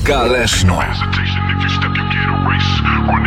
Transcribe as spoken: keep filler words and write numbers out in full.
Galeszno. Hesitation, if you step, you get erased. Run